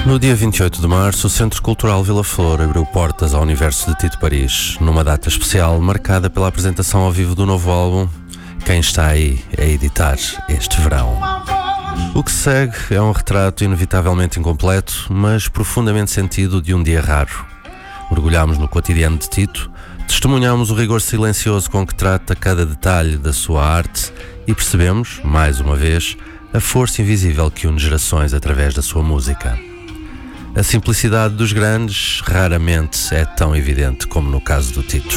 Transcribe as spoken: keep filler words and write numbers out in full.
No dia vinte e oito de março, o Centro Cultural Vila Flor abriu portas ao universo de Tito Paris, numa data especial marcada pela apresentação ao vivo do novo álbum Quem Está Aí a Editar Este Verão. O que segue é um retrato inevitavelmente incompleto, mas profundamente sentido de um dia raro. Mergulhámos no cotidiano de Tito, testemunhámos o rigor silencioso com que trata cada detalhe da sua arte e percebemos, mais uma vez, a força invisível que une gerações através da sua música. A simplicidade dos grandes raramente é tão evidente como no caso do Tito.